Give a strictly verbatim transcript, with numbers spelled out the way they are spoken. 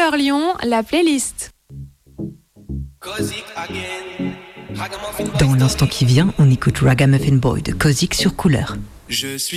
Couleur Lyon, la playlist. Dans l'instant qui vient, on écoute Ragamuffin Boy de Kozik sur Couleur. Je suis